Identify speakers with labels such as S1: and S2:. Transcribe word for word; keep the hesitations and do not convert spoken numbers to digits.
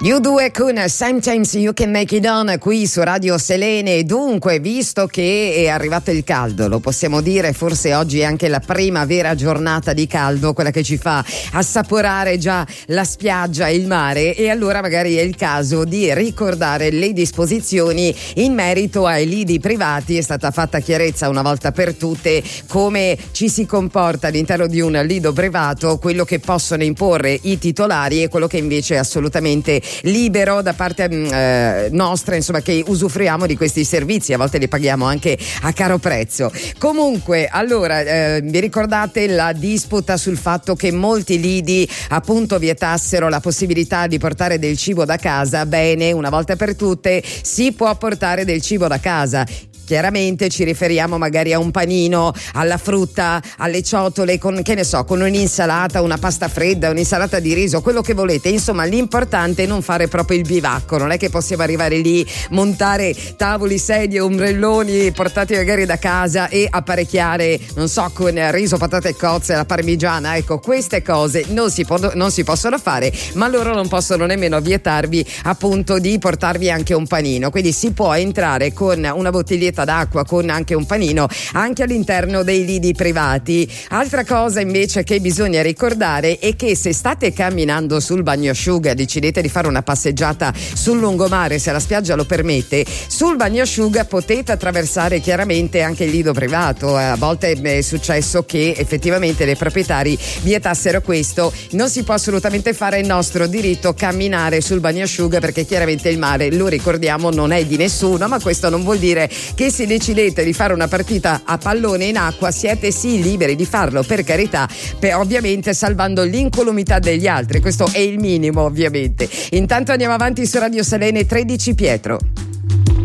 S1: You due con Sometimes You Can Make It On qui su Radio Selene. Dunque, visto che è arrivato il caldo, lo possiamo dire, forse oggi è anche la prima vera giornata di caldo, quella che ci fa assaporare già la spiaggia e il mare, e allora magari è il caso di ricordare le disposizioni in merito ai lidi privati. È stata fatta chiarezza una volta per tutte come ci si comporta all'interno di un lido privato, quello che possono imporre i titolari e quello che invece è assolutamente libero da parte eh, nostra, insomma, che usufruiamo di questi servizi, a volte li paghiamo anche a caro prezzo. Comunque, allora, eh, vi ricordate la disputa sul fatto che molti lidi appunto vietassero la possibilità di portare del cibo da casa? Bene, una volta per tutte si può portare del cibo da casa. Chiaramente ci riferiamo magari a un panino, alla frutta, alle ciotole, con, che ne so, con un'insalata, una pasta fredda, un'insalata di riso, quello che volete. Insomma, l'importante è non fare proprio il bivacco. Non è che possiamo arrivare lì, montare tavoli, sedie, ombrelloni portati magari da casa e apparecchiare, non so, con riso, patate e cozze, la parmigiana. Ecco, queste cose non si, po- non si possono fare, ma loro non possono nemmeno vietarvi appunto di portarvi anche un panino. Quindi si può entrare con una bottiglietta d'acqua, con anche un panino, anche all'interno dei lidi privati. Altra cosa invece che bisogna ricordare è che se state camminando sul bagnasciuga, decidete di fare una passeggiata sul lungomare, se la spiaggia lo permette, sul bagnasciuga potete attraversare chiaramente anche il lido privato. A volte è successo che effettivamente le proprietari vietassero questo. Non si può assolutamente fare, il nostro diritto camminare sul bagnasciuga, perché chiaramente il mare, lo ricordiamo, non è di nessuno, ma questo non vuol dire che se decidete di fare una partita a pallone in acqua siete sì liberi di farlo, per carità, per, ovviamente salvando l'incolumità degli altri. Questo è il minimo, ovviamente. Intanto andiamo avanti su Radio Selene. Tredici Pietro.